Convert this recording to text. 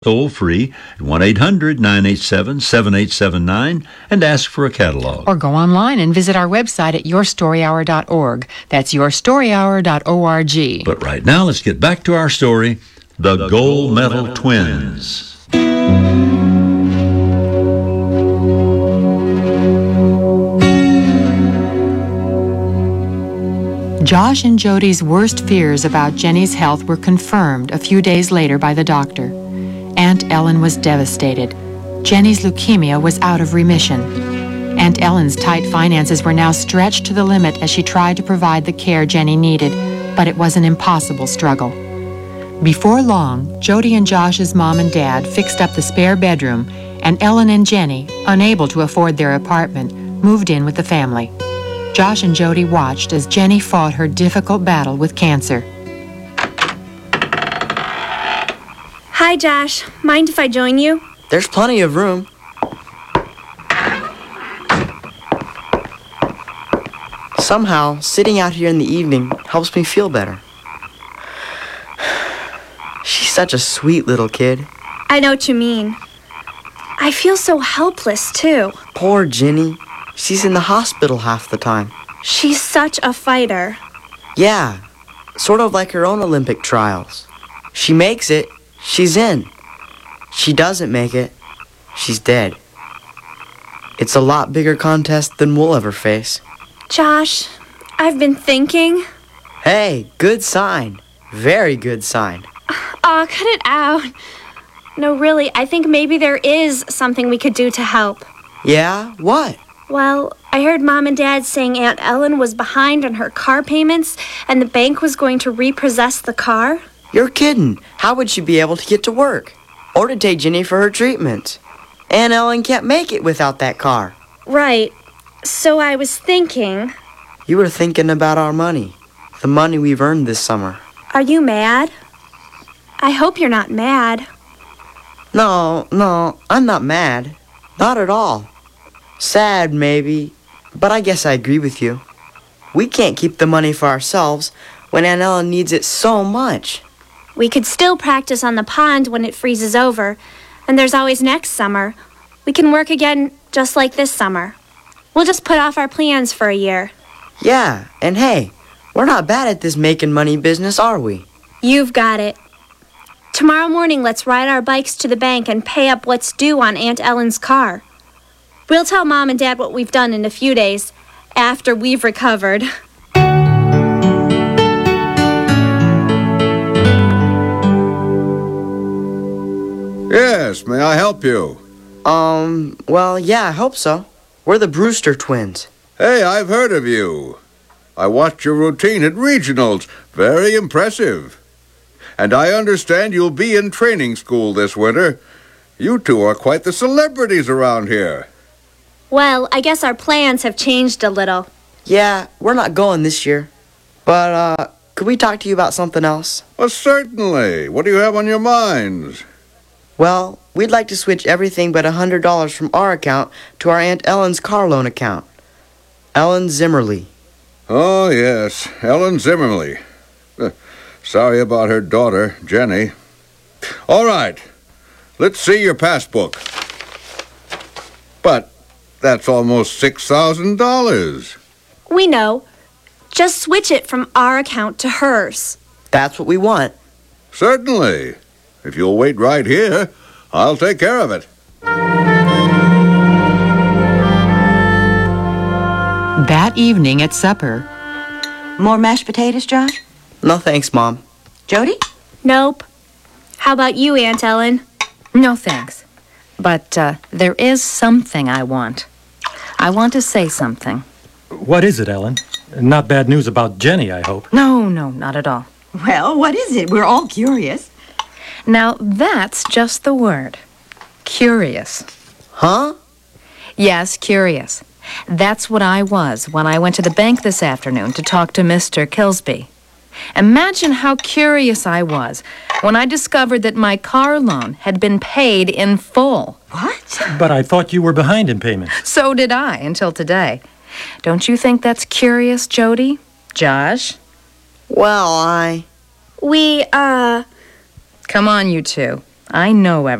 toll-free at 1-800-987-7879 and ask for a catalog. Or go online and visit our website at yourstoryhour.org. That's yourstoryhour.org. But right now, let's get back to our story, The Gold Medal Twins. Josh and Jody's worst fears about Jenny's health were confirmed a few days later by the doctor. Aunt Ellen was devastated. Jenny's leukemia was out of remission. Aunt Ellen's tight finances were now stretched to the limit as she tried to provide the care Jenny needed, but it was an impossible struggle. Before long, Jody and Josh's mom and dad fixed up the spare bedroom, and Ellen and Jenny, unable to afford their apartment, moved in with the family. Josh and Jody watched as Jenny fought her difficult battle with cancer. Hi, Josh. Mind if I join you? There's plenty of room. Somehow, sitting out here in the evening helps me feel better. She's such a sweet little kid. I know what you mean. I feel so helpless, too. Poor Jenny. She's in the hospital half the time. She's such a fighter. Yeah, sort of like her own Olympic trials. She makes it, she's in. She doesn't make it, she's dead. It's a lot bigger contest than we'll ever face. Josh, I've been thinking. Hey, good sign. Very good sign. Aw, cut it out. No, really, I think maybe there is something we could do to help. Yeah? What? Well, I heard Mom and Dad saying Aunt Ellen was behind on her car payments and the bank was going to repossess the car. You're kidding. How would she be able to get to work? Or to take Jenny for her treatment? Aunt Ellen can't make it without that car. Right. So I was thinking... You were thinking about our money. The money we've earned this summer. Are you mad? I hope you're not mad. No, I'm not mad. Not at all. Sad, maybe, but I guess I agree with you. We can't keep the money for ourselves when Aunt Ellen needs it so much. We could still practice on the pond when it freezes over, and there's always next summer. We can work again just like this summer. We'll just put off our plans for a year. Yeah, and hey, we're not bad at this making money business, are we? You've got it. Tomorrow morning, let's ride our bikes to the bank and pay up what's due on Aunt Ellen's car. We'll tell Mom and Dad what we've done in a few days, after we've recovered. Yes, may I help you? Well, yeah, I hope so. We're the Brewster twins. Hey, I've heard of you. I watched your routine at regionals. Very impressive. And I understand you'll be in training school this winter. You two are quite the celebrities around here. Well, I guess our plans have changed a little. Yeah, we're not going this year. But, could we talk to you about something else? Well, certainly. What do you have on your minds? Well, we'd like to switch everything but $100 from our account to our Aunt Ellen's car loan account. Ellen Zimmerly. Oh, yes, Ellen Zimmerly. Sorry about her daughter, Jenny. All right, let's see your passbook. But that's almost $6,000. We know. Just switch it from our account to hers. That's what we want. Certainly. If you'll wait right here, I'll take care of it. That evening at supper... More mashed potatoes, Josh? No thanks, Mom. Jody? Nope. How about you, Aunt Ellen? No, thanks. But there is something I want. I want to say something. What is it, Ellen? Not bad news about Jenny, I hope. No, not at all. Well, what is it? We're all curious. Now, that's just the word. Curious. Huh? Yes, curious. That's what I was when I went to the bank this afternoon to talk to Mr. Kilsby. Imagine how curious I was when I discovered that my car loan had been paid in full. What? But I thought you were behind in payments. So did I until today. Don't you think that's curious, Jody? Josh? Well, We, Come on, you two. I know